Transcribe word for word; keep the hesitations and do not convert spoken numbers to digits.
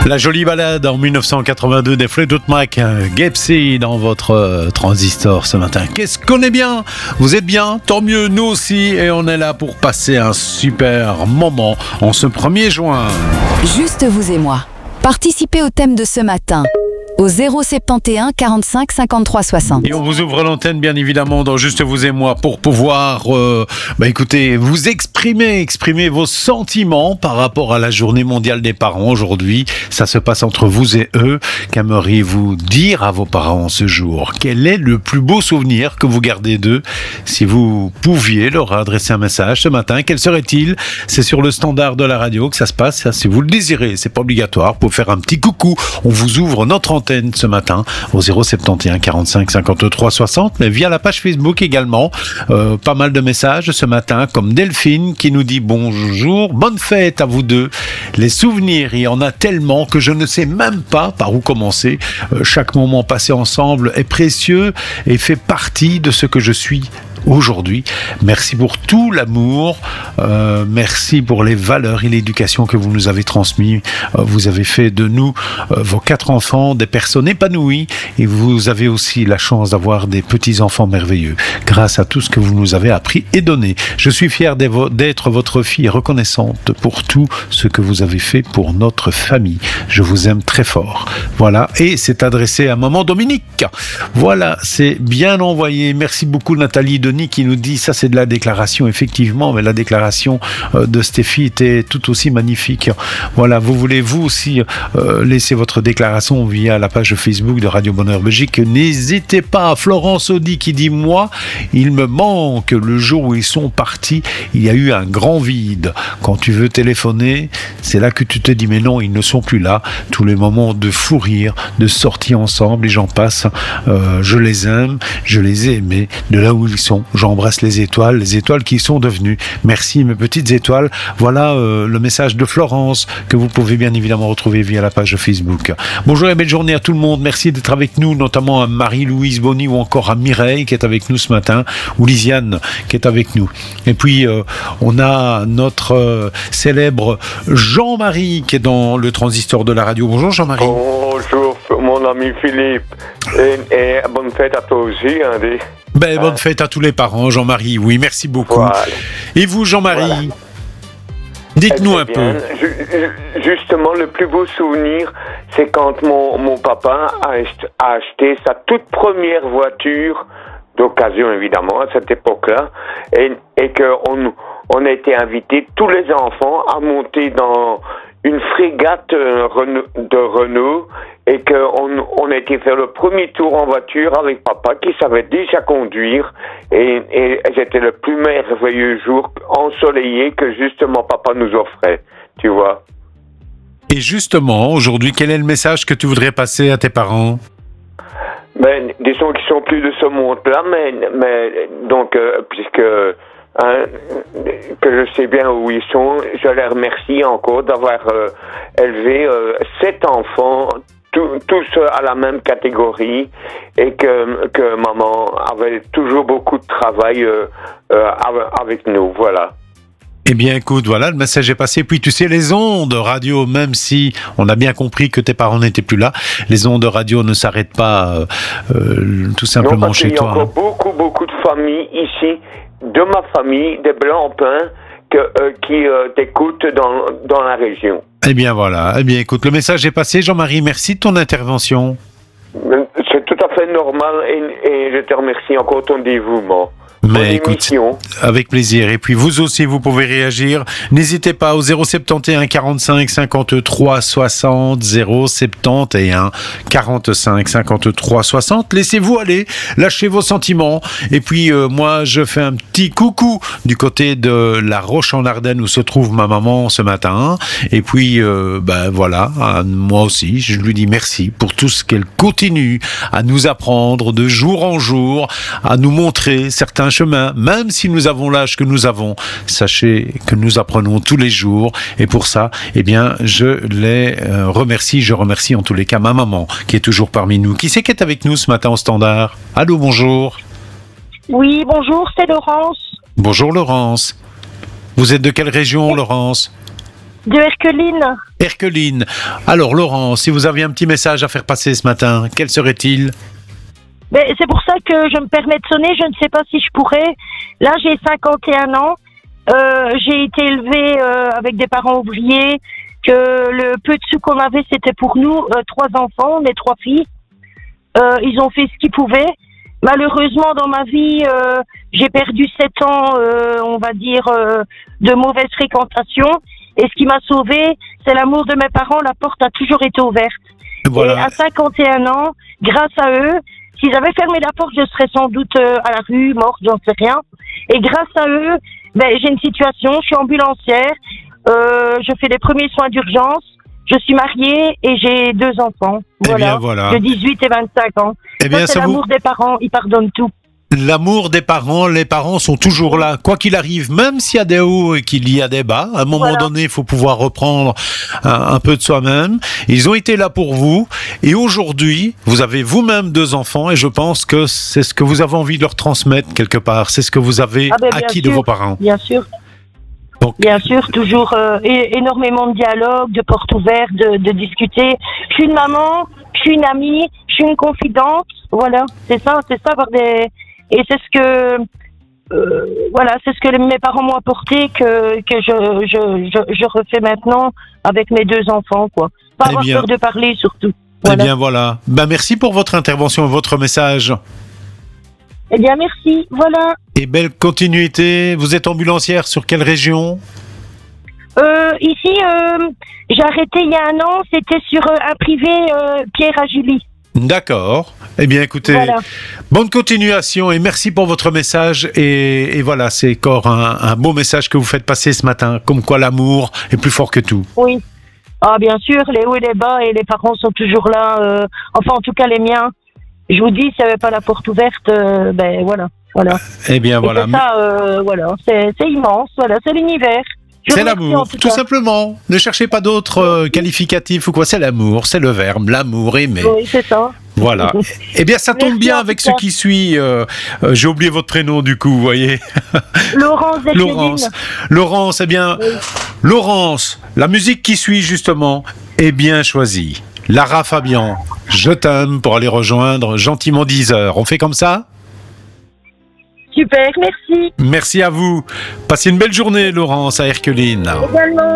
La jolie balade en dix-neuf cent quatre-vingt-deux des Fleetwood Mac, Gypsy dans votre euh, transistor ce matin. Qu'est-ce qu'on est bien? Vous êtes bien? Tant mieux, nous aussi. Et on est là pour passer un super moment en ce premier juin. Juste vous et moi. Participez au thème de ce matin. Au zéro soixante et onze quarante-cinq cinquante-trois soixante. Et on vous ouvre l'antenne bien évidemment dans Juste vous et moi pour pouvoir euh, bah écoutez, vous exprimer, exprimer vos sentiments par rapport à la journée mondiale des parents aujourd'hui. Ça se passe entre vous et eux. Qu'aimeriez-vous dire à vos parents ce jour? Quel est le plus beau souvenir que vous gardez d'eux? Si vous pouviez leur adresser un message ce matin, quel serait-il? C'est sur le standard de la radio que ça se passe. Si vous le désirez, c'est pas obligatoire. Pour faire un petit coucou, on vous ouvre notre antenne ce matin au zéro soixante et onze quarante-cinq cinquante-trois soixante, mais via la page Facebook également. Euh, pas mal de messages ce matin, comme Delphine qui nous dit bonjour, bonne fête à vous deux. Les souvenirs, il y en a tellement que je ne sais même pas par où commencer. Euh, chaque moment passé ensemble est précieux et fait partie de ce que je suis aujourd'hui. Merci pour tout l'amour, euh, merci pour les valeurs et l'éducation que vous nous avez transmis. Euh, vous avez fait de nous, euh, vos quatre enfants, des personnes épanouies, et vous avez aussi la chance d'avoir des petits-enfants merveilleux grâce à tout ce que vous nous avez appris et donné. Je suis fier d'être votre fille, reconnaissante pour tout ce que vous avez fait pour notre famille. Je vous aime très fort. Voilà, et c'est adressé à maman Dominique. Voilà, c'est bien envoyé. Merci beaucoup Nathalie Denis qui nous dit, ça c'est de la déclaration effectivement, mais la déclaration de Stéphie était tout aussi magnifique. Voilà, vous voulez vous aussi euh, laisser votre déclaration via la page Facebook de Radio Bonheur Belgique, n'hésitez pas. Florence Audi qui dit, moi il me manque le jour où ils sont partis, il y a eu un grand vide. Quand tu veux téléphoner, c'est là que tu te dis mais non, ils ne sont plus là. Tous les moments de fou rire, de sortie ensemble et j'en passe, euh, je les aime, je les ai aimés de là où ils sont. J'embrasse les étoiles, les étoiles qui sont devenues. Merci mes petites étoiles. Voilà euh, le message de Florence que vous pouvez bien évidemment retrouver via la page Facebook. Bonjour et belle journée à tout le monde. Merci d'être avec nous, notamment à Marie-Louise Bonny ou encore à Mireille qui est avec nous ce matin, ou Lisiane qui est avec nous. Et puis euh, on a notre euh, célèbre Jean-Marie qui est dans le transistor de la radio. Bonjour Jean-Marie. Bonjour mon ami Philippe et, et bonne fête à toi aussi Andy. Ben, bonne fête à tous les parents, Jean-Marie. Oui, merci beaucoup. Voilà. Et vous, Jean-Marie, voilà. Dites-nous eh un bien, peu. Ju- justement, le plus beau souvenir, c'est quand mon, mon papa a, a acheté sa toute première voiture, d'occasion évidemment, à cette époque-là, et, et qu'on on a été invités, tous les enfants, à monter dans une frégate euh, de Renault, et qu'on on a été faire le premier tour en voiture avec papa qui savait déjà conduire et, et c'était le plus merveilleux jour ensoleillé que justement papa nous offrait, tu vois. Et justement, aujourd'hui, quel est le message que tu voudrais passer à tes parents? Ben, disons qu'ils sont plus de ce monde-là, mais, mais donc, euh, puisque hein, que je sais bien où ils sont, je les remercie encore d'avoir euh, élevé euh, sept enfants, tous à la même catégorie, et que, que maman avait toujours beaucoup de travail euh, euh, avec nous, voilà. Eh bien, écoute, voilà, le message est passé. Puis, tu sais, les ondes radio, même si on a bien compris que tes parents n'étaient plus là, les ondes radio ne s'arrêtent pas euh, euh, tout simplement non, chez toi. Il y a encore hein. beaucoup, beaucoup de familles ici, de ma famille, des Blancpains, que, euh, qui euh, t'écoutent dans, dans la région. Eh bien, voilà. Eh bien, écoute, le message est passé. Jean-Marie, merci de ton intervention. C'est tout à fait normal et, et je te remercie encore de ton dévouement. Mais écoute, avec plaisir. Et puis vous aussi, vous pouvez réagir. N'hésitez pas au zéro soixante et onze quarante-cinq cinquante-trois soixante, zéro soixante et onze quarante-cinq cinquante-trois soixante. Laissez-vous aller, lâchez vos sentiments. Et puis euh, moi, je fais un petit coucou du côté de la Roche-en-Ardenne où se trouve ma maman ce matin. Et puis, euh, ben voilà, moi aussi, je lui dis merci pour tout ce qu'elle continue à nous apprendre de jour en jour, à nous montrer certains chemin, même si nous avons l'âge que nous avons, sachez que nous apprenons tous les jours et pour ça, eh bien, je les euh, remercie, je remercie en tous les cas ma maman qui est toujours parmi nous. Qui c'est qui est avec nous ce matin au standard? Allô, bonjour. Oui, bonjour, c'est Laurence. Bonjour Laurence. Vous êtes de quelle région, Laurence? De Herculine. Herculine. Alors Laurent, si vous aviez un petit message à faire passer ce matin, quel serait-il? Ben, c'est pour ça que je me permets de sonner. Je ne sais pas si je pourrais. Là, j'ai cinquante et un ans. Euh, j'ai été élevée euh, avec des parents ouvriers. Que le peu de sous qu'on avait, c'était pour nous. Euh, trois enfants, mes trois filles. Euh, ils ont fait ce qu'ils pouvaient. Malheureusement, dans ma vie, euh, j'ai perdu sept ans, euh, on va dire, euh, de mauvaise fréquentation. Et ce qui m'a sauvée, c'est l'amour de mes parents. La porte a toujours été ouverte. Voilà. Et à cinquante et un ans, grâce à eux, s'ils avaient fermé la porte, je serais sans doute euh, à la rue, morte, j'en sais rien. Et grâce à eux, ben, j'ai une situation, je suis ambulancière, euh, je fais les premiers soins d'urgence, je suis mariée et j'ai deux enfants. Eh Voilà, bien, voilà. de dix-huit et vingt-cinq ans. Eh bien, ça, c'est ça vous- l'amour des parents, ils pardonnent tout. L'amour des parents, les parents sont toujours là, quoi qu'il arrive, même s'il y a des hauts et qu'il y a des bas. À un moment Voilà. donné, il faut pouvoir reprendre un, un peu de soi-même. Ils ont été là pour vous. Et aujourd'hui, vous avez vous-même deux enfants et je pense que c'est ce que vous avez envie de leur transmettre quelque part. C'est ce que vous avez Ah ben, bien acquis de sûr. vos parents. Bien sûr. Donc, Bien sûr, toujours euh, é- énormément de dialogue, de portes ouvertes, de, de discuter. Je suis une maman, je suis une amie, je suis une confidente. Voilà, c'est ça, c'est ça, avoir des... Et c'est ce que, euh, voilà, c'est ce que les- mes parents m'ont apporté que que je je je, je refais maintenant avec mes deux enfants, quoi. Pas Eh avoir bien. peur de parler, surtout. eh Voilà. bien voilà. Ben, merci pour votre intervention et votre message. Eh bien, merci. Voilà. Et belle continuité. Vous êtes ambulancière sur quelle région? Euh, ici, euh, j'ai arrêté il y a un an. C'était sur euh, un privé euh, Pierre Agili. D'accord. Eh bien, écoutez, Voilà. bonne continuation et merci pour votre message. Et, et voilà, c'est encore un, un beau message que vous faites passer ce matin, comme quoi l'amour est plus fort que tout. Oui. Ah, bien sûr, les hauts et les bas, et les parents sont toujours là. euh, enfin, en tout cas, les miens. Je vous dis, s'il n'y avait pas la porte ouverte, euh, ben voilà, voilà. Eh bien, Et voilà. c'est ça, euh, voilà, c'est c'est immense, voilà, c'est l'univers. Je C'est vous remercie, en l'amour, tout tout cas. simplement. Ne cherchez pas d'autres euh, qualificatifs ou quoi. C'est l'amour, c'est le verbe, l'amour, aimer. Oui, c'est ça. Voilà. Eh bien, ça tombe Merci, bien en avec tout ce cas. qui suit. euh, euh, J'ai oublié votre prénom, du coup, vous voyez. Laurence Delphine. Laurence. Laurence, eh bien, Oui. Laurence, la musique qui suit justement est bien choisie. Lara Fabian, je t'aime pour aller rejoindre gentiment dix heures. On fait comme ça? Super, merci. Merci à vous. Passez une belle journée, Laurence, à Herculine. Également.